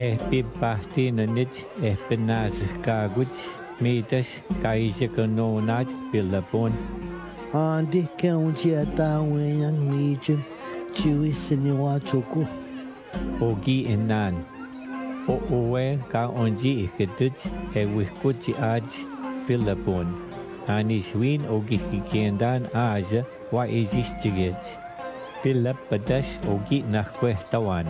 Pipahtinanich penazkaguch mitash kaishakononach pilapon. Andi ke unji atawen mijin chiwisini wachuku. Ogi enan. Owe ka onji ikituch wikuchi aj pilapon. Anishwin ogi kikendan aja wa isistigech. Pilap padash ogi nakwehtawan.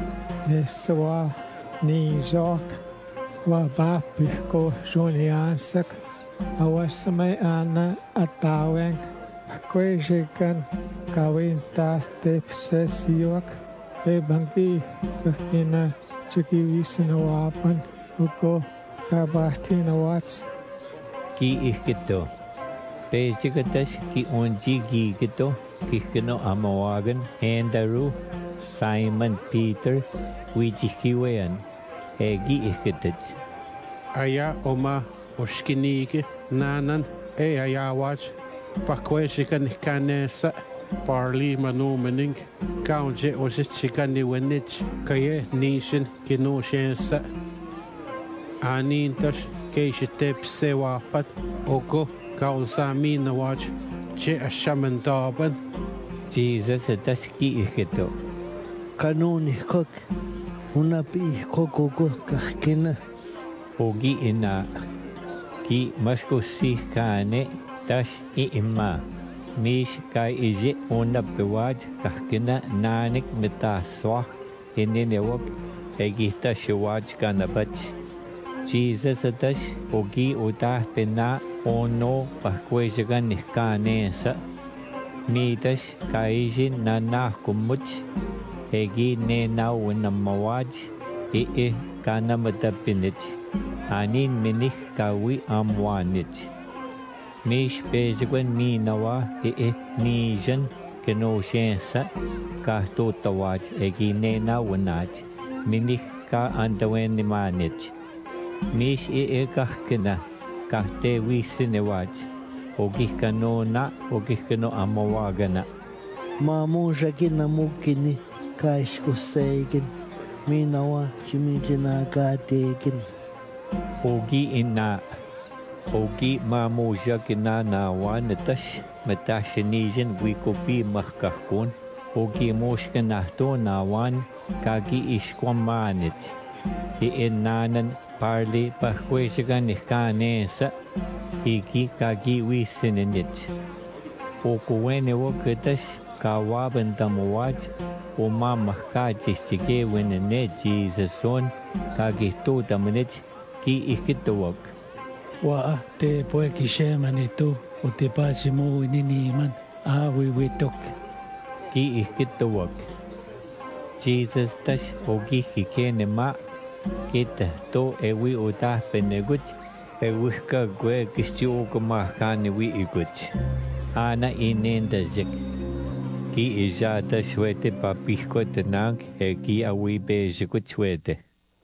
Neswa nizok wa bapiko juniasak awasmay ana ataweng kwejikan kawintas tepsesiwak ebangki kakina chikiwisinawapan uko kabatinawats Ki ikito. Pejikatash ki onji gigito kikino amawagan hendaru Simon Peter wijikiwean egi ikitach. Aya oma oshkinige nanan ayawach pakweshikan kanesa parli manumening kaunje oshichikani wenich kaye nishin kinoshensa anintash keishitep sewapat oko kaunsamina wach che ashamantaban Jesus atash ki ikito. Kanuni kok unapi kokoko kahkina. Ogi ina ki mashkusi kane tash ima. Mish kai ije unapewaj kahkina nanik metaswak inenewak egita shawaj kanabach. Jesus atash ogi utah pena ono pakwejagan nihkanesa. Mitash kaijin nanah kumuch egi nena winamawaj kana matapinich anin minih kawi amwanich mish pejgwen minawa nijan kenoshensa kahtotawaj egi nena winach minih ka andawen nimanich mish kahkina kahtewi sinewaj ogihkanona ogihkano amawagana Mamuja kina mukini kaishkuseikin minawa chimijina katekin. Ogi ina ogi mamuja kina nawa natash matashinijin wikopi mahkahkun ogi moshka nahto nawan kagi ishkwamanit inanan parli pahkweshagan ihkanesa iki kagi wisinenich okuwene wakatash kawaban tamawaj umamahkachistike wenene Jesus-on kagihto tamanich ki ikitowak. Wa te poe kishemanitu utipachimu ininiman awiwitok. Ki ikitowak. Jesus tash ogi hikene ma kita to ewi utah peneguch ewihka gwe kisti okumahkani wi iguch. Ana inenda zik. Ki ijata shwete papihko tenang ki awi bejikuch shwete.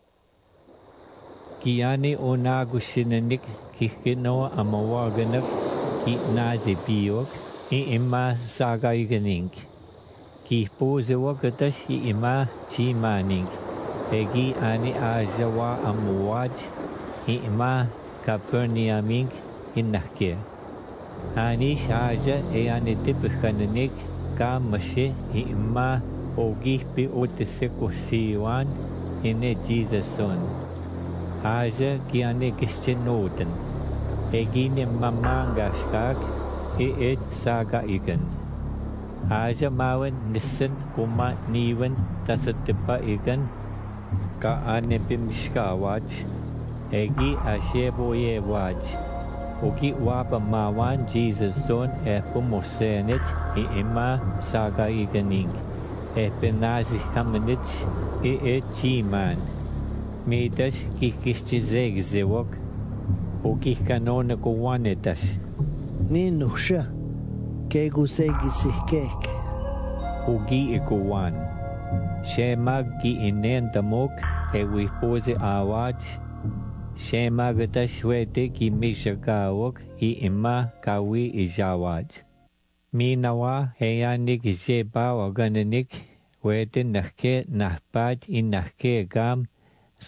Ki ani onagushinenik kikino amawaganak ki nazi biyok ima saga iganink. Ki pose wakatash ima chimanink. Egi ani ajawa amawaj ima kaperniamink inahke. Ani shaja ani tipikananik ka mashe ima ogihpi otisekusiwan ine Jesus-on. Haja ki ane kishchenoten. Egine mamangashkak et saga igan. Haja mawen nissen kuma niwen tasatipa igan ka ane bimshkawaj. Egi asheboye waj. Ogi wapa mawan Jesus-on pumosenich ima saga iganing. Penazih kamenich chiman. Mitas kikishchizeg zewok. Ogi kanone kuwanetash. Ninusha kegusegisiskek. Ogi ikuwan. Shemag ki inentamok ewipose awaj. Shemagata-shwete ki mishakawok ima kawi ijawaj. Minawa heyanik jepa waganenik wete nahke nahpat inahke gam